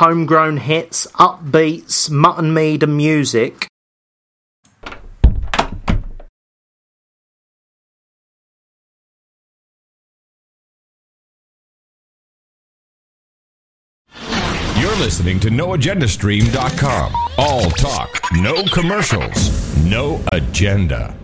homegrown hits, upbeats, mutton mead and music. You're listening to NoAgendaStream.com. All talk, no commercials, no agenda.